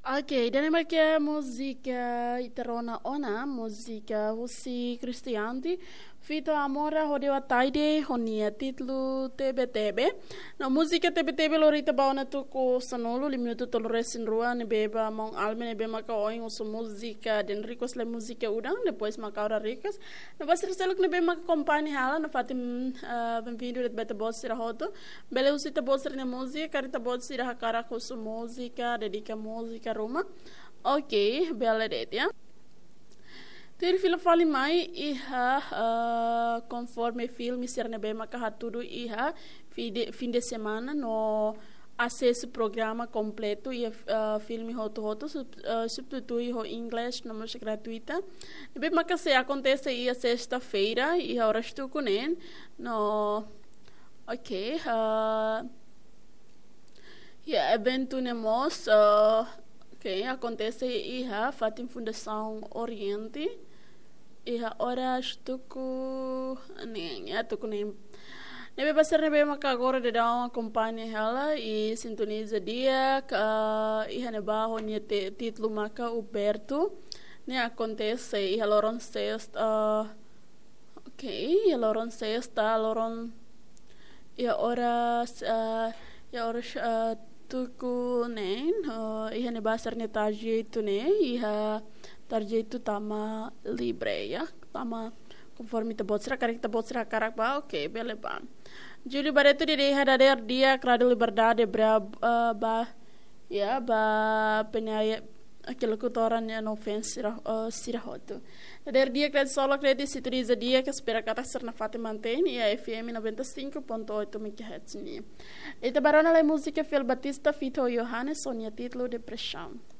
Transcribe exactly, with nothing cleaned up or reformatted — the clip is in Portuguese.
Ok, dan é música iterona ona, música russi cristianti, fito amora hodeu taide honia título T B T B. Na música T B T B lorita bauna tu ko sanolo liminuto toloresin rua ne beba mong alme ne bema ka oing uso música den ricos le música udang depois macaura ricas. Na basir seluk ne bema ka company hala na fatim bem-vindo det beta bossira hoto. Bele usita bossira ne música, carita bossira hakara ko su música, dedica música Roma. Ok, bela det, ja. Ter filho fale mai iha uh, conforme filme ser nebe maka tudo iha fim de semana no acesso programa completo e uh, filme hoto hoto uh, substitui ho inglês na música gratuita. Nebe maka se acontece ia sexta-feira e hora estou com ele no ok uh, yeah, evento nemos uh, ok acontece iha fatim Fundação Oriente. E ora estou com nem é tô com nem nebe passer nebe maka agora de dar uma companhia ela e sintoniza dia uh, e neba honia título maka Uberto ne acontece e loron sexta uh, ok e loron sexta loron e ora uh, e ora uh, tô com nem uh, e neba ser netaje tu ne e tarjeito tama libre ya tama conforme te botsra karik te botsra karak ba ok bele ba Júlio Barreto de Hadader dia Crado Liberdade bra uh, ba ya ba penaya aquele locutoran ya no ofensa uh, sira hoto der dia crede solo crede sintoniza dia que espera kata serna fate mantém e a F M noventa e cinco ponto oito megahertz ni. E te barona la música Fel Batista Fito Johannes Sonia título Depressão.